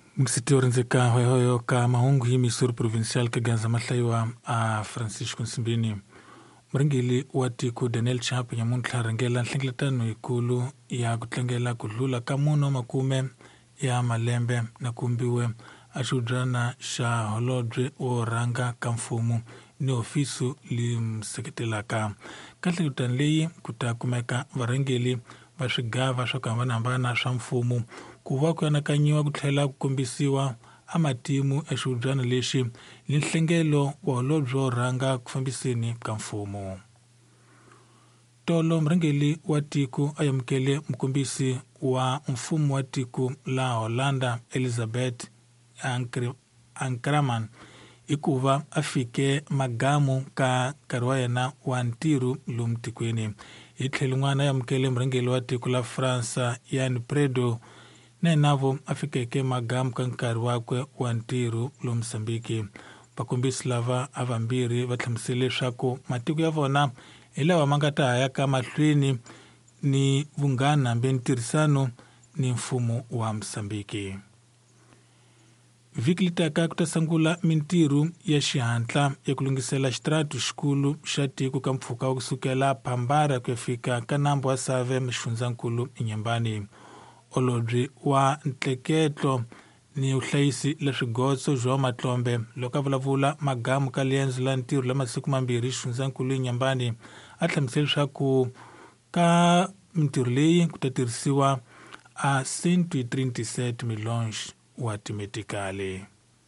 Msitiori nzeka hoyo ka mahungu hi Missouri provincial ka ganza mahlaiwa a Francisco Nsimbini. Mringili wa tiko Daniel Chapo nyamuntlha rengela nhlengeletano ikulu ya kutlangela kudlula ka muno makume ya malembe na kumbiwe a xiudrana xa holobye wo rhanga ka mfumo ni ofisu limseketelaka. Ka nhlengeletano leyi ku ta kumeka varhangeli va swigava swa ku hambanahambana swa mfumo ku va ku anakanyiwa ku tlhela ku kombisiwa a matimu exiudrana lexi li nhlengelo wa holobye wo rhanga ku fambiseni ka mfumo. Tolo murhangeli wa tiko a yamukele mukombisi wa mfumo wa tiko la Hollanda Elizabeth Ankraman hikuva a fike magamu ka nkarhi wa yena wa ntirho lomu tikweni. Hi tlhelo n'wana yamukele murhangeli wa tiko la France Jan Predo na navo a fikeke magamu ka nkarhi wakwe wa ntirho lomu Mosambiki. Vakombisi lava a vambirhi va hlamusele leswaku matiko ya vona hi lawa ma nga ta hayaka mahlweni ni vunghana hambi ntirhisano ni mfumo wa Mosambiki. Vhiki litaka ku ta sungula mintirho ya xihatla ya ku lunghisela xitrato xikulu xa tiko ka mpfhuka wa kusukela Phambara ku ya fika ka nambu wa Save mixifundzankulu Inyembani. Holobye wa ntleketlo ni uhlayisi la swigotso João Matlombe loko a vulavula magamu ka liendzo la ntirho la masiku mambirhi xifundzankulu Inyembani a hlamusele leswaku ka mintirho leyi ku ta tirhisiwa a 137 milhões wa timetikali.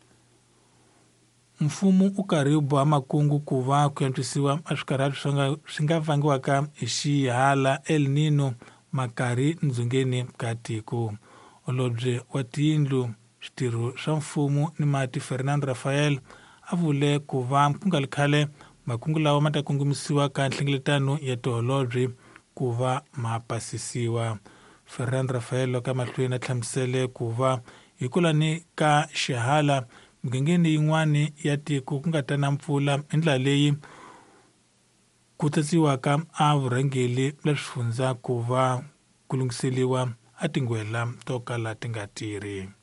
Mfumo u karhi u boha makungu ku va ku yantswisiwa a swikarhati swi nga vangiwaka hi xihala El Nino makarhi ndzongeni ka tiko. Holobye wa tiyindlu switirho swa mfumo ni mati Fernando Rafael a vule ku va ku nga khale makungu lawa ma ta kongomisiwa ka nhlengeletano ya tiholobye ku va ma pasisiwa. Fernando Rafael loko a mahlweni a hlamusele ku va hi kulani ka xihala migangeni yin'wani ya tiko ku nga ta na mpfula hi ndlela leyi ku tsatsiwaka a vurhangeli la swifundza ku va ku lunghiseliwa a tingwela to kala ti nga tirhi.